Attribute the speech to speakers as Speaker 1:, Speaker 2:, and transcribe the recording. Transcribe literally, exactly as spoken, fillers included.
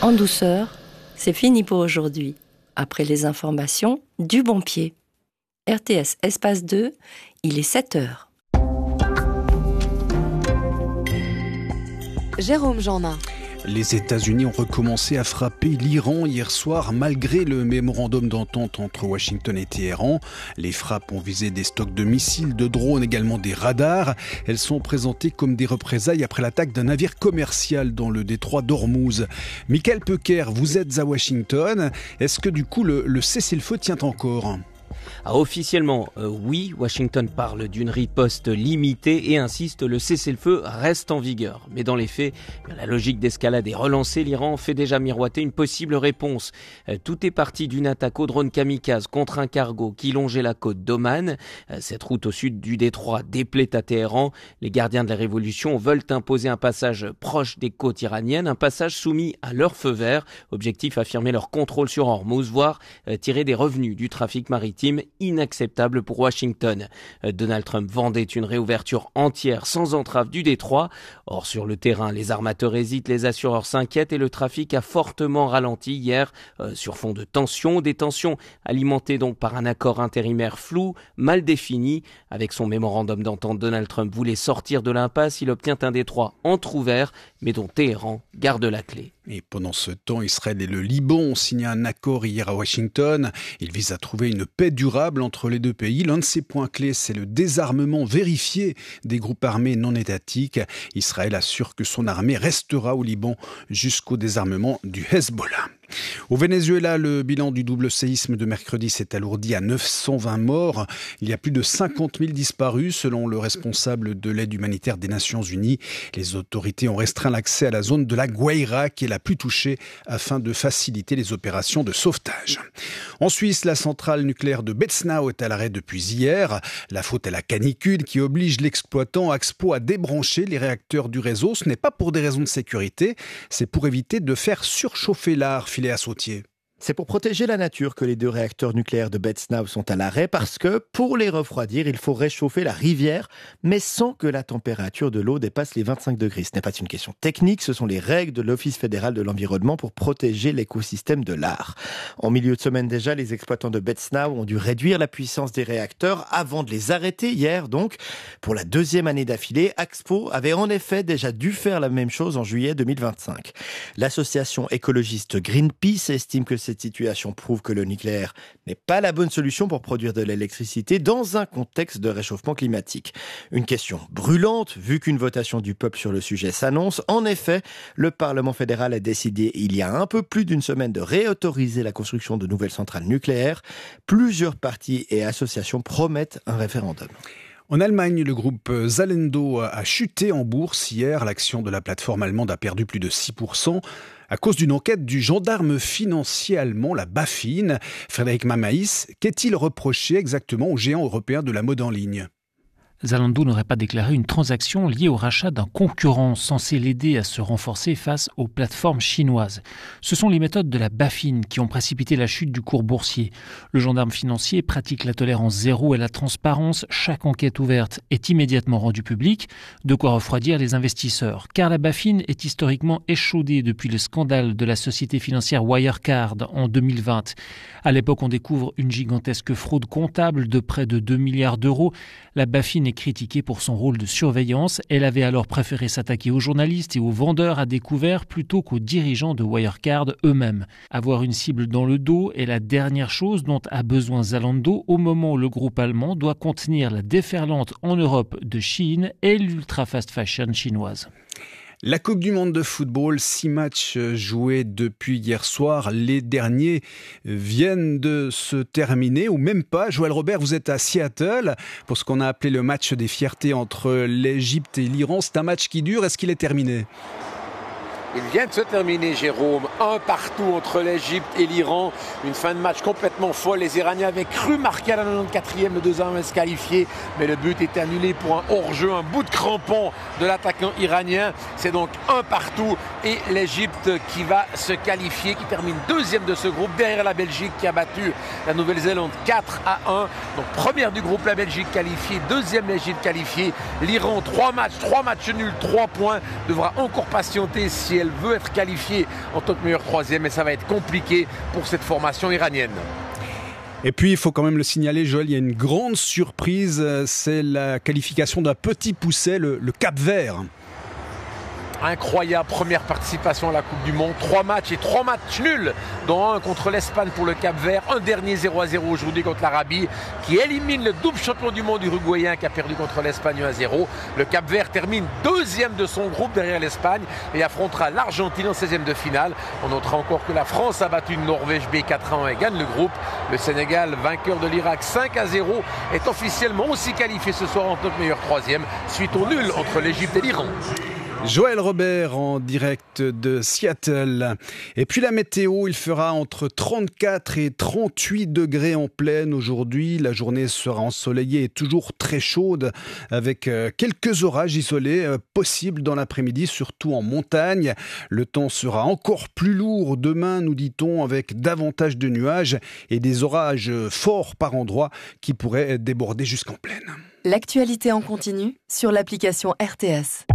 Speaker 1: En douceur, c'est fini pour aujourd'hui. Après les informations, du bon pied. R T S Espace deux, il est sept heures.
Speaker 2: Jérôme Jeannin.
Speaker 3: Les États-Unis ont recommencé à frapper l'Iran hier soir malgré le mémorandum d'entente entre Washington et Téhéran. Les frappes ont visé des stocks de missiles, de drones, également des radars. Elles sont présentées comme des représailles après l'attaque d'un navire commercial dans le détroit d'Ormuz. Michael Pecker, vous êtes à Washington. Est-ce que du coup le, le cessez-le-feu tient encore ?
Speaker 4: Ah, officiellement, euh, oui, Washington parle d'une riposte limitée et insiste le cessez-le-feu reste en vigueur. Mais dans les faits, la logique d'escalade est relancée. L'Iran fait déjà miroiter une possible réponse. Euh, tout est parti d'une attaque au drone kamikaze contre un cargo qui longeait la côte d'Oman. Euh, cette route au sud du détroit déplaît à Téhéran. Les gardiens de la révolution veulent imposer un passage proche des côtes iraniennes, un passage soumis à leur feu vert. Objectif, affirmer leur contrôle sur Ormuz, voire euh, tirer des revenus du trafic maritime, inacceptable pour Washington. Donald Trump vendait une réouverture entière sans entrave du détroit. Or, sur le terrain, les armateurs hésitent, les assureurs s'inquiètent et le trafic a fortement ralenti hier euh, sur fond de tensions. Des tensions alimentées donc par un accord intérimaire flou, mal défini. Avec son mémorandum d'entente, Donald Trump voulait sortir de l'impasse. Il obtient un détroit entrouvert, mais dont Téhéran garde la clé.
Speaker 3: Et pendant ce temps, Israël et le Liban ont signé un accord hier à Washington. Il vise à trouver une paix durable entre les deux pays. L'un de ses points clés, c'est le désarmement vérifié des groupes armés non étatiques. Israël assure que son armée restera au Liban jusqu'au désarmement du Hezbollah. Au Venezuela, le bilan du double séisme de mercredi s'est alourdi à neuf cent vingt morts. Il y a plus de cinquante mille disparus, selon le responsable de l'aide humanitaire des Nations Unies. Les autorités ont restreint l'accès à la zone de la Guaira, qui est la plus touchée, afin de faciliter les opérations de sauvetage. En Suisse, la centrale nucléaire de Betznau est à l'arrêt depuis hier. La faute est la canicule qui oblige l'exploitant Axpo à débrancher les réacteurs du réseau. Ce n'est pas pour des raisons de sécurité, c'est pour éviter de faire surchauffer l'art. Filet à Sautier.
Speaker 5: C'est pour protéger la nature que les deux réacteurs nucléaires de Betznau sont à l'arrêt parce que, pour les refroidir, il faut réchauffer la rivière, mais sans que la température de l'eau dépasse les vingt-cinq degrés. Ce n'est pas une question technique, ce sont les règles de l'Office fédéral de l'environnement pour protéger l'écosystème de l'Ar. En milieu de semaine déjà, les exploitants de Betznau ont dû réduire la puissance des réacteurs avant de les arrêter hier. Donc, pour la deuxième année d'affilée, Axpo avait en effet déjà dû faire la même chose en juillet deux mille vingt-cinq. L'association écologiste Greenpeace estime que cette situation prouve que le nucléaire n'est pas la bonne solution pour produire de l'électricité dans un contexte de réchauffement climatique. Une question brûlante, vu qu'une votation du peuple sur le sujet s'annonce. En effet, le Parlement fédéral a décidé il y a un peu plus d'une semaine de réautoriser la construction de nouvelles centrales nucléaires. Plusieurs partis et associations promettent un référendum.
Speaker 3: En Allemagne, le groupe Zalando a chuté en bourse hier. L'action de la plateforme allemande a perdu plus de six pour cent à cause d'une enquête du gendarme financier allemand, la BaFin. Frédéric Mamaïs, qu'est-il reproché exactement au géant européen de la mode en ligne ?
Speaker 6: Zalando n'aurait pas déclaré une transaction liée au rachat d'un concurrent censé l'aider à se renforcer face aux plateformes chinoises. Ce sont les méthodes de la BaFin qui ont précipité la chute du cours boursier. Le gendarme financier pratique la tolérance zéro et la transparence. Chaque enquête ouverte est immédiatement rendue publique, de quoi refroidir les investisseurs. Car la BaFin est historiquement échaudée depuis le scandale de la société financière Wirecard en deux mille vingt. À l'époque, on découvre une gigantesque fraude comptable de près de deux milliards d'euros. La BaFin est critiquée pour son rôle de surveillance. Elle avait alors préféré s'attaquer aux journalistes et aux vendeurs à découvert plutôt qu'aux dirigeants de Wirecard eux-mêmes. Avoir une cible dans le dos est la dernière chose dont a besoin Zalando au moment où le groupe allemand doit contenir la déferlante en Europe de Shein et l'ultra fast fashion chinoise.
Speaker 3: La Coupe du Monde de football, six matchs joués depuis hier soir. Les derniers viennent de se terminer, ou même pas. Joël Robert, vous êtes à Seattle pour ce qu'on a appelé le match des fiertés entre l'Égypte et l'Iran. C'est un match qui dure. Est-ce qu'il est terminé ?
Speaker 7: Il vient de se terminer, Jérôme. Un partout entre l'Égypte et l'Iran. Une fin de match complètement folle. Les Iraniens avaient cru marquer à la quatre-vingt-quatrième, le deux à un se qualifier. Mais le but est annulé pour un hors-jeu, un bout de crampon de l'attaquant iranien. C'est donc un partout. Et l'Égypte qui va se qualifier, qui termine deuxième de ce groupe, derrière la Belgique qui a battu la Nouvelle-Zélande quatre à un. Donc première du groupe, la Belgique qualifiée. Deuxième, l'Égypte qualifiée. L'Iran, trois matchs, trois matchs nuls, trois points. Devra encore patienter si elle elle veut être qualifiée en tant que meilleure troisième et ça va être compliqué pour cette formation iranienne.
Speaker 3: Et puis, il faut quand même le signaler, Joël, il y a une grande surprise, c'est la qualification d'un petit pousset, le, le Cap-Vert.
Speaker 7: Incroyable première participation à la Coupe du Monde. Trois matchs et trois matchs nuls, dont un contre l'Espagne pour le Cap-Vert. Un dernier zéro à zéro aujourd'hui contre l'Arabie, qui élimine le double champion du monde uruguayen qui a perdu contre l'Espagne un à zéro. Le Cap-Vert termine deuxième de son groupe derrière l'Espagne et affrontera l'Argentine en seizième de finale. On notera encore que la France a battu une Norvège B quatre à un et gagne le groupe. Le Sénégal, vainqueur de l'Irak cinq à zéro, est officiellement aussi qualifié ce soir en tant que meilleur troisième, suite au nul entre l'Égypte et l'Iran.
Speaker 3: Joël Robert en direct de Seattle. Et puis la météo, il fera entre trente-quatre et trente-huit degrés en pleine aujourd'hui. La journée sera ensoleillée et toujours très chaude avec quelques orages isolés possibles dans l'après-midi, surtout en montagne. Le temps sera encore plus lourd demain, nous dit-on, avec davantage de nuages et des orages forts par endroits qui pourraient déborder jusqu'en plaine.
Speaker 2: L'actualité en continu sur l'application R T S.